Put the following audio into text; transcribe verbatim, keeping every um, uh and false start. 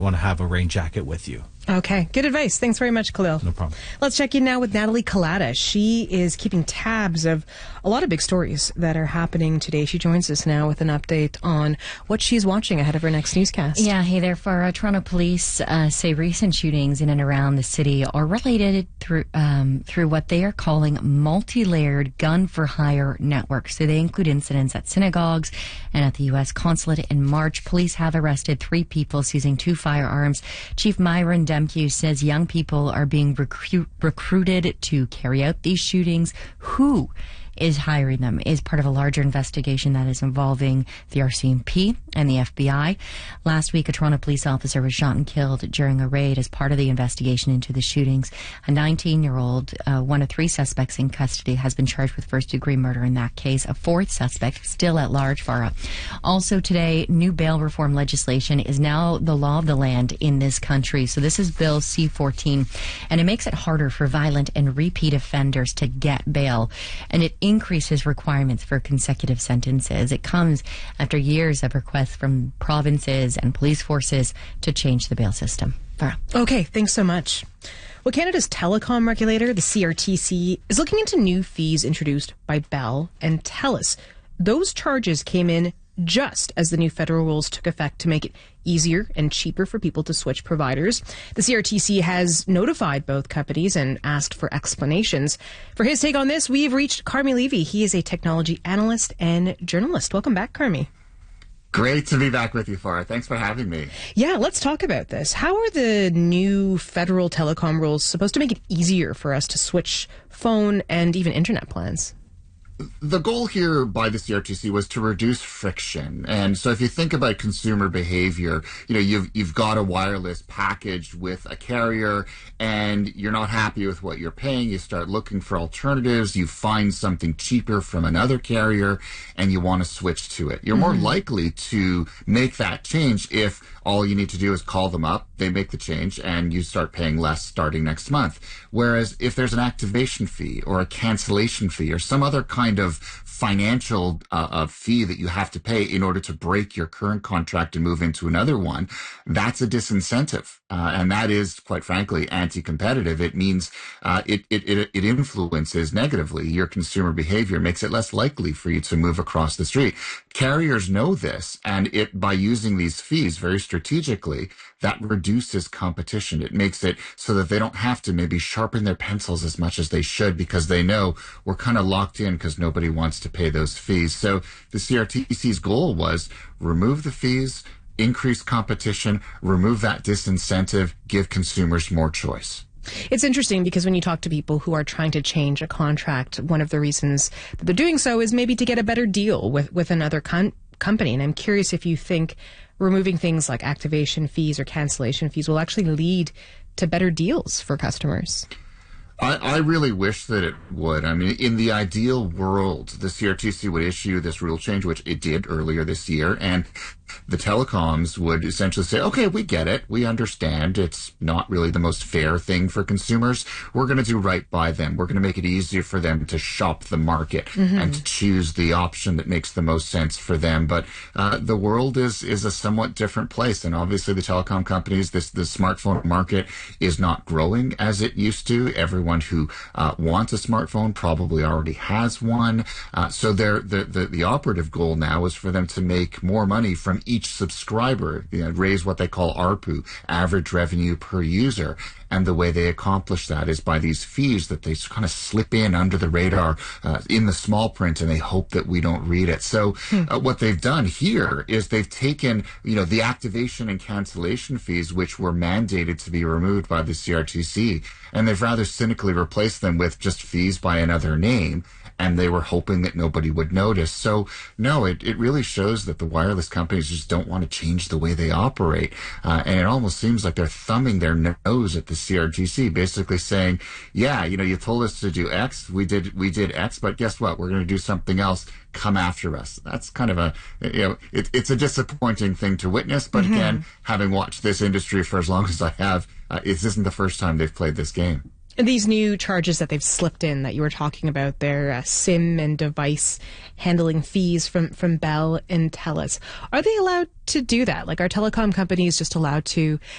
want to have a rain jacket with you. Okay, good advice. Thanks very much, Khalil. No problem. Let's check in now with Natalie Collada. She is keeping tabs of a lot of big stories that are happening today. She joins us now with an update on what she's watching ahead of her next newscast. Yeah, hey there. For uh, Toronto police uh, say recent shootings in and around the city are related through um, through what they are calling multi-layered gun-for-hire networks. So they include incidents at synagogues and at the U S consulate. In March, police have arrested three people seizing two firearms. Chief Myron Demke says young people are being recruit, recruited to carry out these shootings. Who is hiring them is part of a larger investigation that is involving the R C M P and the F B I. Last week, a Toronto police officer was shot and killed during a raid as part of the investigation into the shootings. A nineteen-year-old, uh, one of three suspects in custody, has been charged with first-degree murder in that case. A fourth suspect still at large, Farah. Also today, new bail reform legislation is now the law of the land in this country. So this is Bill C fourteen, and it makes it harder for violent and repeat offenders to get bail. And it increases requirements for consecutive sentences. It comes after years of requests from provinces and police forces to change the bail system. Farah. Okay, thanks so much. Well, Canada's telecom regulator, the C R T C, is looking into new fees introduced by Bell and TELUS. Those charges came in just as the new federal rules took effect to make it easier and cheaper for people to switch providers. The C R T C has notified both companies and asked for explanations. For his take on this, we've reached Carmi Levy. He is a technology analyst and journalist. Welcome back, Carmi. Great to be back with you, Farah. Thanks for having me. Yeah, let's talk about this. How are the new federal telecom rules supposed to make it easier for us to switch phone and even internet plans? The goal here by the C R T C was to reduce friction. And so if you think about consumer behavior, you know, you've, you've got a wireless packaged with a carrier and you're not happy with what you're paying. You start looking for alternatives. You find something cheaper from another carrier and you want to switch to it. You're more mm-hmm. likely to make that change if all you need to do is call them up, they make the change, and you start paying less starting next month. Whereas if there's an activation fee or a cancellation fee or some other kind of financial uh, uh, fee that you have to pay in order to break your current contract and move into another one, that's a disincentive. Uh, and that is, quite frankly, anti-competitive. It means uh, it, it, it, it influences negatively your consumer behavior, makes it less likely for you to move across the street. Carriers know this, and it by using these fees very strategically, that reduces competition. It makes it so that they don't have to maybe sharpen their pencils as much as they should because they know we're kind of locked in because nobody wants to pay those fees. So the C R T C's goal was remove the fees, increase competition, remove that disincentive, give consumers more choice. It's interesting because when you talk to people who are trying to change a contract, one of the reasons that they're doing so is maybe to get a better deal with, with another con- company. And I'm curious if you think removing things like activation fees or cancellation fees will actually lead to better deals for customers. I, I really wish that it would. I mean, in the ideal world, the C R T C would issue this rule change, which it did earlier this year, and the telecoms would essentially say, okay, we get it. We understand it's not really the most fair thing for consumers. We're going to do right by them. We're going to make it easier for them to shop the market mm-hmm. and to choose the option that makes the most sense for them. But uh, the world is is a somewhat different place. And obviously the telecom companies, this the smartphone market is not growing as it used to. Everyone who uh, wants a smartphone probably already has one. Uh, so the, the, the operative goal now is for them to make more money from each subscriber, you know, raise what they call A R P U, average revenue per user. And the way they accomplish that is by these fees that they kind of slip in under the radar uh, in the small print, and they hope that we don't read it. So hmm. uh, what they've done here is they've taken, you know, the activation and cancellation fees, which were mandated to be removed by the C R T C, and they've rather cynically replaced them with just fees by another name. And they were hoping that nobody would notice. So, no, it, it really shows that the wireless companies just don't want to change the way they operate. Uh, and it almost seems like they're thumbing their nose at the C R T C, basically saying, yeah, you know, you told us to do X, we did we did X, but guess what? We're going to do something else. Come after us. That's kind of a, you know, it, it's a disappointing thing to witness. But mm-hmm. again, having watched this industry for as long as I have, uh, it isn't the first time they've played this game. These new charges that they've slipped in that you were talking about, their uh, SIM and device handling fees from, from Bell and TELUS, are they allowed to do that? Like, are telecom companies just allowed to